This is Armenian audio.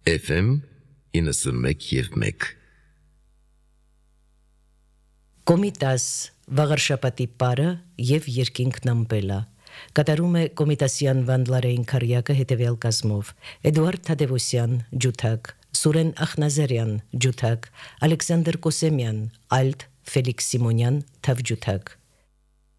FM 91.1 Կոմիտաս վաղարշապատի պարը և երկինքն ամպելա կատարում է Կոմիտասյան Վանդլարեին քարյակը հետևյալ կազմով Էդուարդ Թադևոսյան ջութակ Սուրեն Ախնազարյան ջութակ Ալեքսանդր Կոսեմյան ալտ Ֆելիքս Սիմոնյան թավ ջութակ